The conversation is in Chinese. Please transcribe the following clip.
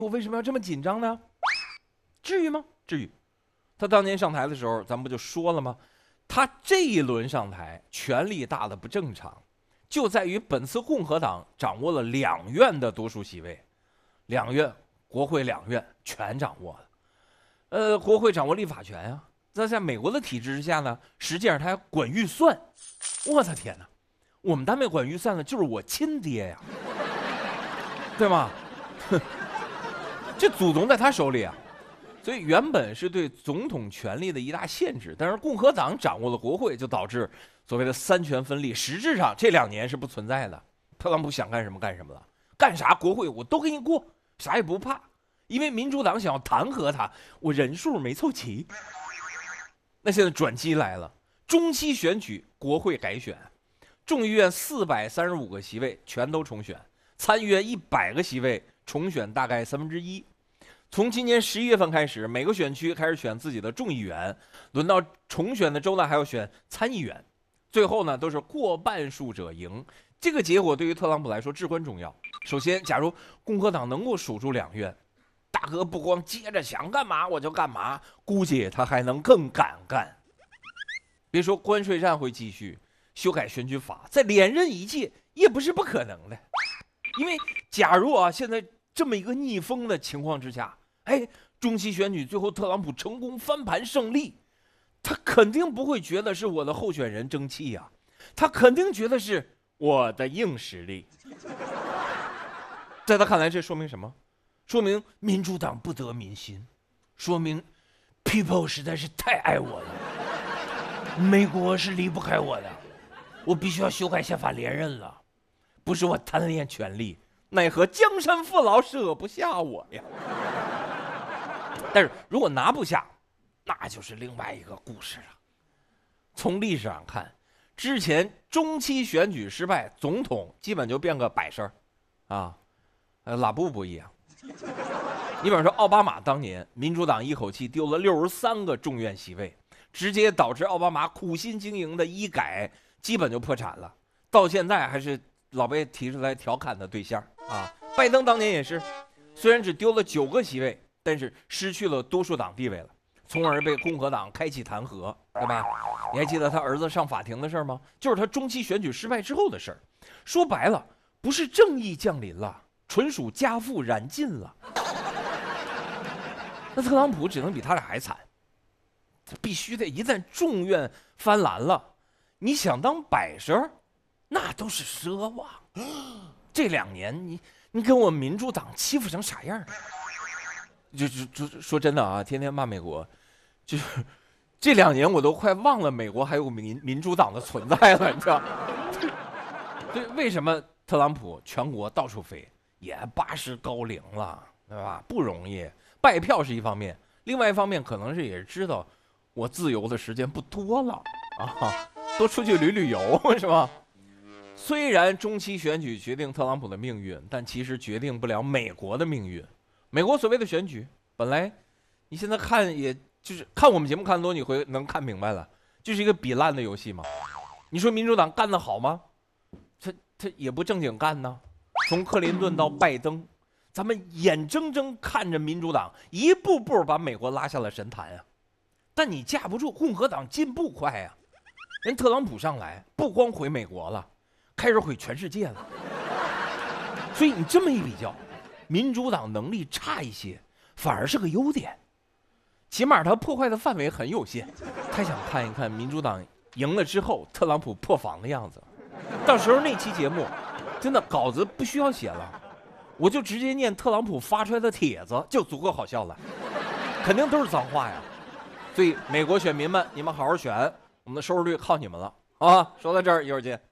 我为什么要这么紧张呢？至于吗？至于。他当年上台的时候，咱们不就说了吗？他这一轮上台，权力大的不正常，就在于本次共和党掌握了2院的多数席位，2院国会2院全掌握了。国会掌握立法权啊。在美国的体制之下呢，实际上他还管预算。我的天哪，我们单位管预算的就是我亲爹呀，对吗？这祖宗在他手里啊。所以原本是对总统权力的一大限制，但是共和党掌握了国会，就导致所谓的3权分立，实质上这2年是不存在的。特朗普想干什么干什么了，干啥国会我都给你过，啥也不怕，因为民主党想要弹劾他，我人数没凑齐。那现在转机来了，中期选举国会改选，众议院435个席位全都重选，参议院100个席位重选大概1/3。从今年11月份开始，每个选区开始选自己的众议员，轮到重选的州呢还要选参议员，最后呢都是过半数者赢。这个结果对于特朗普来说至关重要。首先，假如共和党能够守住2院，大哥不光接着想干嘛我就干嘛，估计他还能更敢干。别说关税战会继续，修改选举法，再连任1届也不是不可能的。因为假如现在这么一个逆风的情况之下，中期选举最后特朗普成功翻盘胜利，他肯定不会觉得是我的候选人争气呀，他肯定觉得是我的硬实力。在他看来，这说明什么？说明民主党不得民心，说明 people 实在是太爱我了，美国是离不开我的，我必须要修改宪法连任了。不是我贪恋权力，奈何江山父老舍不下我呀。但是如果拿不下，那就是另外一个故事了。从历史上看，之前中期选举失败，总统基本就变个摆设啊，拉布不一样。你比方说奥巴马当年，民主党一口气丢了63个众院席位，直接导致奥巴马苦心经营的医改基本就破产了，到现在还是老被提出来调侃的对象啊。拜登当年也是，虽然只丢了9个席位，但是失去了多数党地位了，从而被共和党开启弹劾，对吧？你还记得他儿子上法庭的事吗？就是他中期选举失败之后的事。说白了，不是正义降临了，纯属家父燃尽了。那特朗普只能比他俩还惨，必须得一旦众院翻蓝了，你想当摆设，那都是奢望。这2年你跟我民主党欺负成啥样？就说真的啊，天天骂美国，就是这2年我都快忘了美国还有民主党的存在了，你知道？所以为什么特朗普全国到处飞，也80高龄了，对吧？不容易，拜票是一方面，另外一方面可能是也是知道我自由的时间不多了啊，多出去旅游是吧？虽然中期选举决定特朗普的命运，但其实决定不了美国的命运。美国所谓的选举，本来你现在看，也就是看我们节目看多，你会能看明白了，就是一个比烂的游戏嘛。你说民主党干得好吗？他也不正经干呢。从克林顿到拜登，咱们眼睁睁看着民主党一步步把美国拉下了神坛啊。但你架不住共和党进步快啊，人特朗普上来不光毁美国了，开始毁全世界了。所以你这么一比较，民主党能力差一些，反而是个优点，起码他破坏的范围很有限。太想看一看民主党赢了之后特朗普破防的样子，到时候那期节目真的稿子不需要写了，我就直接念特朗普发出来的帖子就足够好笑了，肯定都是脏话呀。所以美国选民们，你们好好选，我们的收视率靠你们了啊！说到这儿，一会儿见。